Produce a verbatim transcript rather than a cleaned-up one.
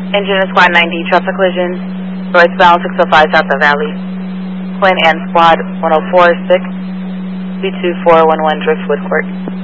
Engine is Squad ninety, traffic collision, northbound six oh five South of Valley. Quinn and Squad one oh four six, two two four one one Driftwood Court.